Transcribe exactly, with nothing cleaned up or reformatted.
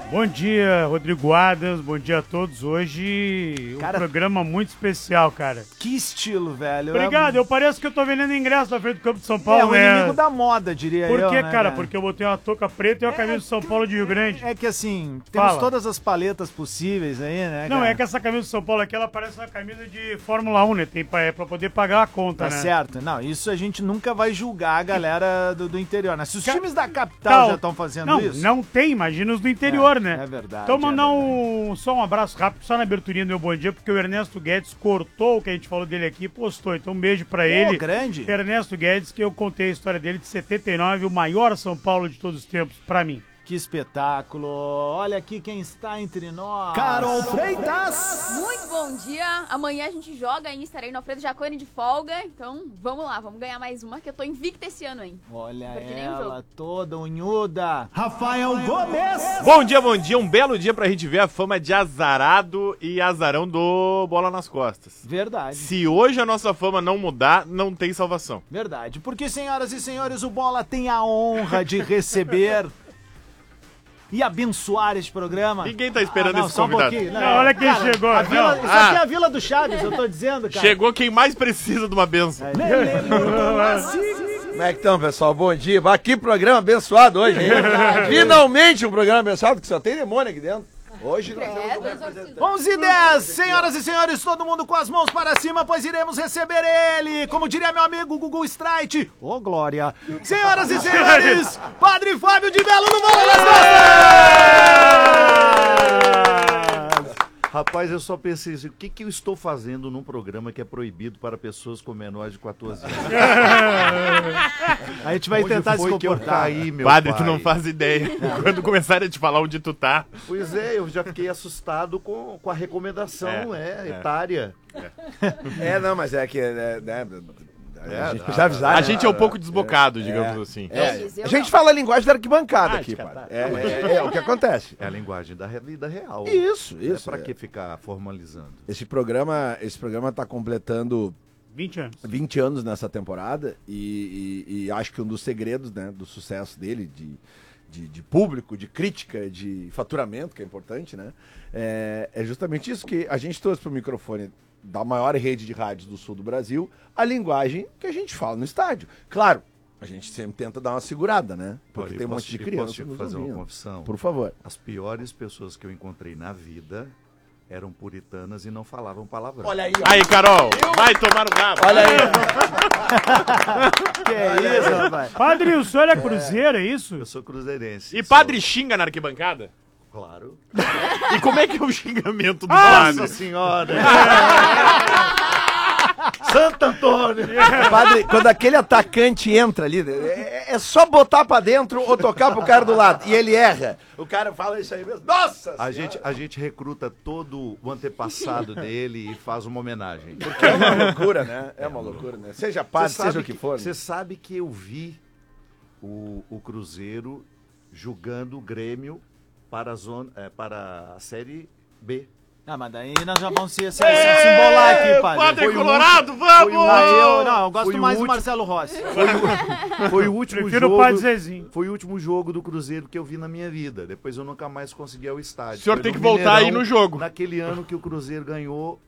Bom dia, Rodrigo Adams, bom dia a todos. Hoje cara, um programa muito especial, cara. Que estilo, velho. Obrigado, eu pareço que eu tô vendendo ingresso na frente do campo de São Paulo, né? É, o né? inimigo da moda, diria Por eu, que, né, cara? Porque eu botei uma touca preta e uma camisa de São Paulo de Rio Grande. É que assim, temos Fala. todas as paletas possíveis aí, né, Não, cara? é que essa camisa de São Paulo aqui, ela parece uma camisa de Fórmula um, né? Tem pra, é pra poder pagar a conta, Tá né? certo. Não, isso a gente nunca vai julgar a galera do, do interior, né? Se os Ca- times da capital Tal- já estão fazendo não, isso... Não tem, imagina os do interior, É, né? é verdade, Então mandar é um, só um abraço rápido, só na aberturinha do meu bom dia, porque o Ernesto Guedes cortou o que a gente falou dele aqui e postou. Então um beijo pra ele. grande. Ernesto Guedes, que eu contei a história dele de setenta e nove, o maior São Paulo de todos os tempos, pra mim. Que espetáculo. Olha aqui quem está entre nós. Carol Freitas! Muito bom dia. Amanhã a gente joga aí, estarei no Alfredo Jaconi de folga. Então, vamos lá, vamos ganhar mais uma, que eu tô invicta esse ano, hein? Olha Perdi nenhum ela, jogo. toda unhuda. Rafael Gomes! Bom dia, bom dia. Um belo dia pra gente ver a fama de azarado e azarão do Bola nas Costas. Verdade. Se hoje a nossa fama não mudar, não tem salvação. Verdade. Porque, senhoras e senhores, o Bola tem a honra de receber... e abençoar este programa. Ninguém tá esperando ah, não, esse só um convidado. pouquinho. Não, Não, olha quem chegou, a vila- não. Isso Ah. aqui é a Vila do Chaves, eu tô dizendo, cara. Chegou quem mais precisa de uma benção. Como é que estão, pessoal? Bom dia. Bah, que programa abençoado hoje, hein? Finalmente um programa abençoado, que só tem demônio aqui dentro. Hoje nós temos um representante. onze e dez, senhoras e senhores, todo mundo com as mãos para cima, pois iremos receber ele, como diria meu amigo Gugu Streit. Ô, Glória. Senhoras e senhores, Padre Fábio de Belo no Bola nas Costas! Rapaz, eu só pensei assim, o que, que eu estou fazendo num programa que é proibido para pessoas com menores de quatorze anos? A gente vai Onde tentar foi se que eu comportar. caí, meu Padre, pai? tu não faz ideia. Quando começarem a te falar onde tu tá. Pois é, eu já fiquei assustado com, com a recomendação é, É, é. etária. É, não, mas é que... É, né, É, a gente a- já avisaram. A gente é um pouco desbocado, digamos assim. É, Eles, eu a gente não. fala a linguagem da arquibancada Ah, aqui, de pai. catar. É, é, é o que acontece. É a linguagem da re- vida real. Isso, É isso. pra é. que ficar formalizando? Esse programa, esse programa tá completando vinte anos. vinte anos nessa temporada e, e- e acho que um dos segredos, né, do sucesso dele, de, de, de público, de crítica, de faturamento, que é importante, né, é, é justamente isso que a gente trouxe pro microfone da maior rede de rádios do sul do Brasil, a linguagem que a gente fala no estádio. Claro, a gente sempre tenta dar uma segurada, né, porque Olha, tem um posso- monte de eu criança posso te nos fazer uma ouvindo. confissão? Por favor. As piores pessoas que eu encontrei na vida eram puritanas e não falavam palavrão. Olha aí, Aí, Carol, vai tomar no rabo. olha aí. Que é isso, rapaz? Padre, o senhor é cruzeiro, é isso? Eu sou cruzeirense. E sou- padre xinga na arquibancada? Claro. E como é que é o xingamento do Nossa padre? senhora! Santo Antônio! Padre, quando aquele atacante entra ali, é, é só botar pra dentro ou tocar pro cara do lado. E ele erra. O cara fala isso aí mesmo. Nossa! A gente, a gente recruta todo o antepassado dele e faz uma homenagem. Porque é uma loucura, né? É uma loucura, né? Seja padre, Você sabe seja o que for. Você sabe que eu vi o, o Cruzeiro julgando o Grêmio para a, zona, é, para a Série B. Ah, mas daí nós já vamos se, se, se, se embolar aqui, padre. Padre Foi o Colorado, último- vamos! foi o Ah, eu, não, eu gosto Foi o mais do último- Marcelo Rossi. Foi o último Prefiro o jogo. Padre Zezinho. Foi o último jogo do Cruzeiro que eu vi na minha vida. Depois eu nunca mais consegui ir ao estádio. O senhor Foi tem no que voltar aí Mineirão, no jogo. Naquele ano que o Cruzeiro ganhou